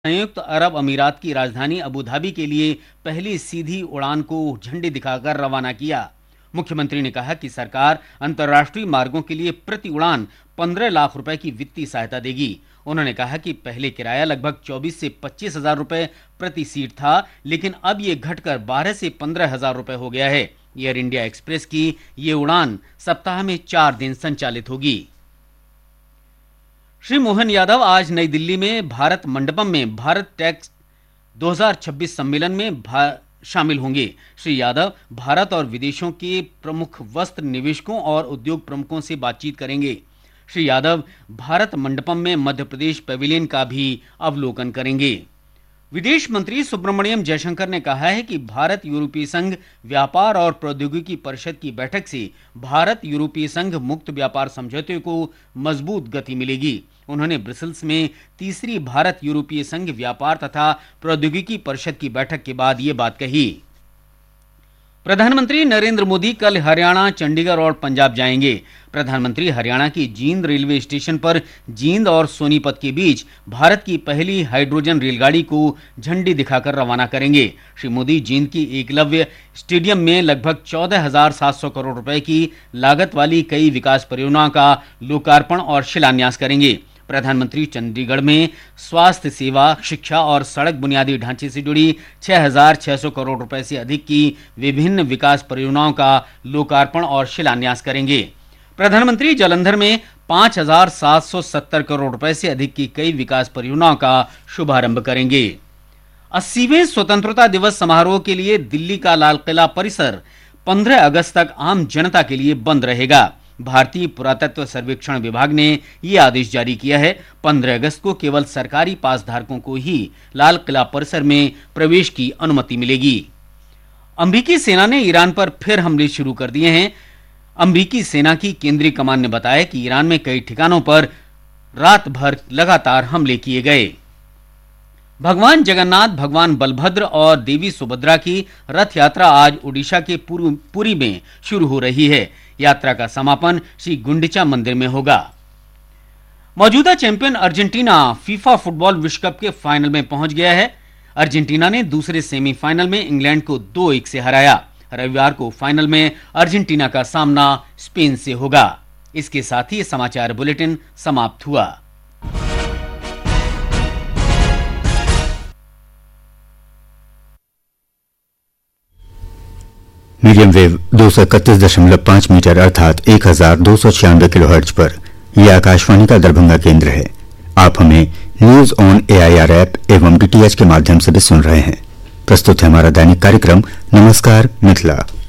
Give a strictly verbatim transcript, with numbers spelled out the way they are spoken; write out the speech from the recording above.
संयुक्त अरब अमीरात की राजधानी अबू धाबी के लिए पहली सीधी उड़ान को झंडी दिखाकर रवाना किया। मुख्यमंत्री ने कहा कि सरकार अंतर्राष्ट्रीय मार्गों के लिए प्रति उड़ान पंद्रह लाख रुपए की वित्तीय सहायता देगी। उन्होंने कहा कि पहले किराया लगभग चौबीस से पच्चीस हजार रुपए प्रति सीट था, लेकिन अब ये घटकर बारह से पंद्रह हजार रुपए हो गया है। एयर इंडिया एक्सप्रेस की ये उड़ान सप्ताह में चार दिन संचालित होगी। श्री मोहन यादव आज नई दिल्ली में भारत मंडपम में भारत टेक्स दो हज़ार छब्बीस सम्मेलन में शामिल होंगे। श्री यादव भारत और विदेशों के प्रमुख वस्त्र निवेशकों और उद्योग प्रमुखों से बातचीत करेंगे। श्री यादव भारत मंडपम में मध्य प्रदेश पेविलियन का भी अवलोकन करेंगे। विदेश मंत्री सुब्रमण्यम जयशंकर ने कहा है कि भारत यूरोपीय संघ व्यापार और प्रौद्योगिकी परिषद की बैठक से भारत यूरोपीय संघ मुक्त व्यापार समझौते को मजबूत गति मिलेगी। उन्होंने ब्रसेल्स में तीसरी भारत यूरोपीय संघ व्यापार तथा प्रौद्योगिकी परिषद की बैठक के बाद ये बात कही। प्रधानमंत्री नरेंद्र मोदी कल हरियाणा, चंडीगढ़ और पंजाब जाएंगे। प्रधानमंत्री हरियाणा की जींद रेलवे स्टेशन पर जींद और सोनीपत के बीच भारत की पहली हाइड्रोजन रेलगाड़ी को झंडी दिखाकर रवाना करेंगे। श्री मोदी जींद की एकलव्य स्टेडियम में लगभग चौदह हजार सात सौ करोड़ रुपए की लागत वाली कई विकास परियोजनाओं का लोकार्पण और शिलान्यास करेंगे। प्रधानमंत्री चंडीगढ़ में स्वास्थ्य सेवा, शिक्षा और सड़क बुनियादी ढांचे से जुड़ी छह हजार छह सौ करोड़ रुपए से अधिक की विभिन्न विकास परियोजनाओं का लोकार्पण और शिलान्यास करेंगे। प्रधानमंत्री जालंधर में पांच हजार सात सौ सत्तर करोड़ रुपए से अधिक की कई विकास परियोजनाओं का शुभारंभ करेंगे। अस्सीवें स्वतंत्रता दिवस समारोह के लिए दिल्ली का लाल किला परिसर पंद्रह अगस्त तक आम जनता के लिए बंद रहेगा। भारतीय पुरातत्व सर्वेक्षण विभाग ने यह आदेश जारी किया है। पंद्रह अगस्त को केवल सरकारी पास धारकों को ही लाल किला परिसर में प्रवेश की अनुमति मिलेगी। अमेरिकी सेना ने ईरान पर फिर हमले शुरू कर दिए हैं। अमेरिकी सेना की केंद्रीय कमान ने बताया कि ईरान में कई ठिकानों पर रात भर लगातार हमले किए गए। भगवान जगन्नाथ, भगवान बलभद्र और देवी सुभद्रा की रथ यात्रा आज ओडिशा के पुरी में शुरू हो रही है। यात्रा का समापन श्री गुंडिचा मंदिर में होगा। मौजूदा चैंपियन अर्जेंटीना फीफा फुटबॉल विश्व कप के फाइनल में पहुंच गया है। अर्जेंटीना ने दूसरे सेमीफाइनल में इंग्लैंड को दो एक से हराया। रविवार को फाइनल में अर्जेंटीना का सामना स्पेन से होगा। इसके साथ ही समाचार बुलेटिन समाप्त हुआ। मीडियम वेव दो सौ इकतीस दशमलव पांच मीटर अर्थात एक हजार दो सौ छियानवे किलोहर्ट्ज पर यह आकाशवाणी का दरभंगा केंद्र है। आप हमें न्यूज ऑन एआईआर ऐप एवं डीटीएच के माध्यम से भी सुन रहे हैं। प्रस्तुत है हमारा दैनिक कार्यक्रम नमस्कार मिथिला।